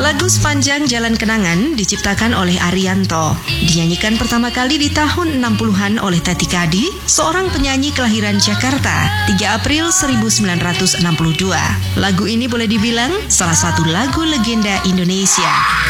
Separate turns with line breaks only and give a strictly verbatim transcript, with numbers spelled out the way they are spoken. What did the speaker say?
Lagu Sepanjang Jalan Kenangan diciptakan oleh Arianto. Dinyanyikan pertama kali di tahun enam puluhan oleh Tati Kadi, seorang penyanyi kelahiran Jakarta, tiga April seribu sembilan ratus enam puluh dua. Lagu ini boleh dibilang salah satu lagu legenda Indonesia.